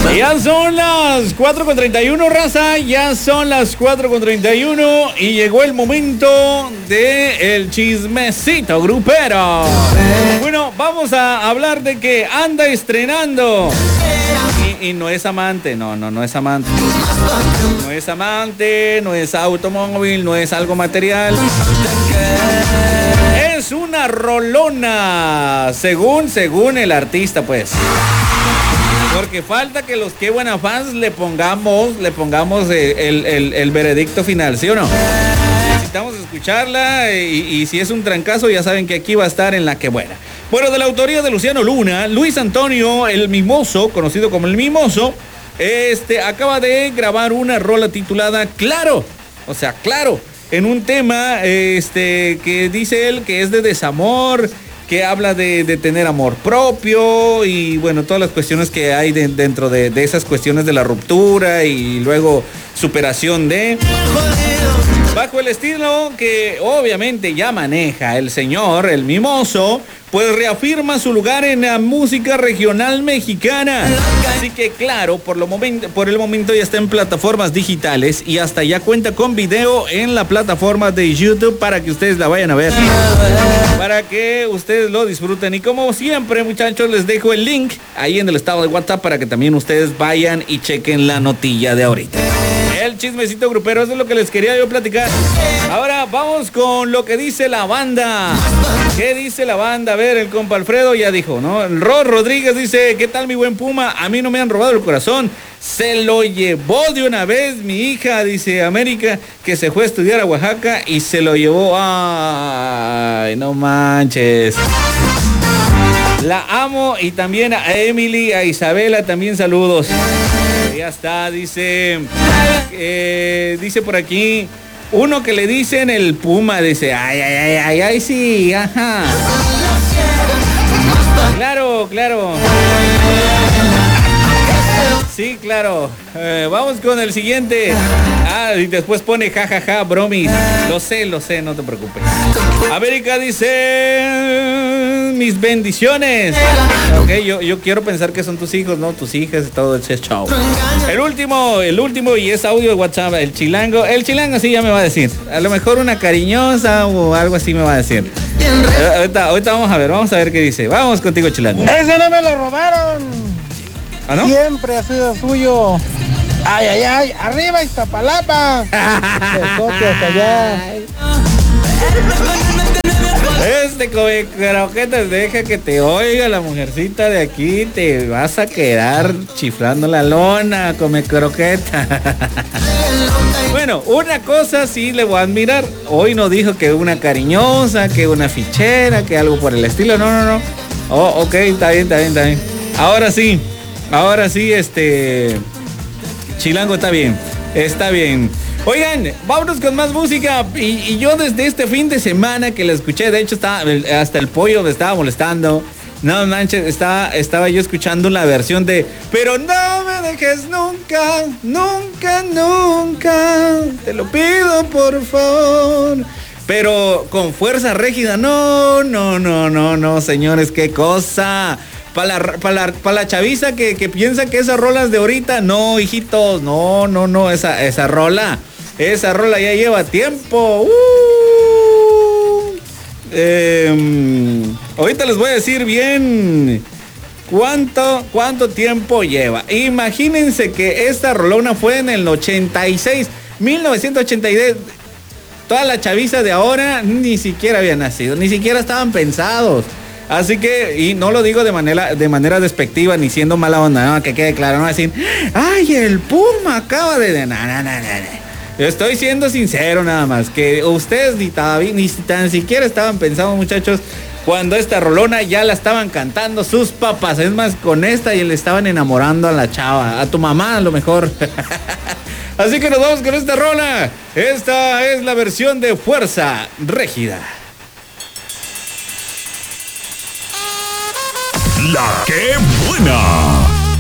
Ya son las 4:31, raza. Ya son las 4:31 y llegó el momento de el chismecito grupero. Bueno, vamos a hablar de que anda estrenando. Y no es amante, no es amante. No es amante, no es automóvil, no es algo material. Es una rolona, según el artista, pues. Porque falta que los que buena fans le pongamos el veredicto final, ¿sí o no? Necesitamos escucharla y si es un trancazo ya saben que aquí va a estar en la que buena. Bueno, de la autoría de Luciano Luna, Luis Antonio el Mimoso, conocido como el Mimoso, acaba de grabar una rola titulada Claro, o sea, Claro, en un tema que dice él que es de desamor, que habla de tener amor propio y bueno, todas las cuestiones que hay dentro de esas cuestiones de la ruptura y luego superación de... Bajo el estilo que obviamente ya maneja el señor, el Mimoso, pues reafirma su lugar en la música regional mexicana. Así que claro, por el momento ya está en plataformas digitales y hasta ya cuenta con video en la plataforma de YouTube para que ustedes la vayan a ver. Para que ustedes lo disfruten. Y como siempre, muchachos, les dejo el link ahí en el estado de WhatsApp para que también ustedes vayan y chequen la notilla de ahorita. El chismecito grupero, eso es lo que les quería yo platicar. Ahora vamos con lo que dice la banda. ¿Qué dice la banda? A ver, el compa Alfredo ya dijo, ¿no? El Rod Rodríguez dice, ¿qué tal mi buen Puma? A mí no me han robado el corazón. Se lo llevó de una vez mi hija, dice América, que se fue a estudiar a Oaxaca y se lo llevó. Ay, no manches. La amo y también a Emily, a Isabela, también saludos. Ya está, dice por aquí, uno que le dicen el Puma, dice, ay, sí, ajá. Claro. Sí, claro. Vamos con el siguiente. Y después pone jajaja, bromis. Lo sé, no te preocupes. América dice, mis bendiciones. Ok, yo quiero pensar que son tus hijos, ¿no? Tus hijas y todo ese show. El último y es audio de WhatsApp, el chilango sí ya me va a decir. A lo mejor una cariñosa o algo así me va a decir. Ahorita vamos a ver qué dice. Vamos contigo, chilango. Ese no me lo robaron. ¿Ah, no? Siempre ha sido suyo. Ay, arriba Iztapalapa. Besote hasta allá. Come croquetas, deja que te oiga la mujercita de aquí, te vas a quedar chiflando la lona, come croqueta. Bueno, una cosa sí le voy a admirar. Hoy no dijo que una cariñosa, que una fichera, que algo por el estilo, no. Oh, ok, está bien. Ahora sí, Chilango está bien. Oigan, vámonos con más música. Y yo desde este fin de semana que la escuché, de hecho hasta el pollo me estaba molestando. No manches, estaba yo escuchando la versión de Pero no me dejes nunca, te lo pido por favor. Pero con fuerza rígida, no, señores, qué cosa. Para la chaviza que piensa que esas rolas de ahorita, no, hijitos, no, esa rola ya lleva tiempo. Ahorita les voy a decir bien cuánto tiempo lleva. Imagínense que esta rolona fue en el 1986. Toda la chaviza de ahora ni siquiera había nacido, ni siquiera estaban pensados. Así que, y no lo digo de manera despectiva ni siendo mala onda, no, que quede claro, no decir, ay, el Puma acaba de... No. Estoy siendo sincero nada más, que ustedes ni tan siquiera estaban pensando, muchachos, cuando esta rolona ya la estaban cantando sus papás. Es más, con esta y le estaban enamorando a la chava, a tu mamá a lo mejor. Así que nos vamos con esta rola. Esta es la versión de Fuerza Régida. La que buena.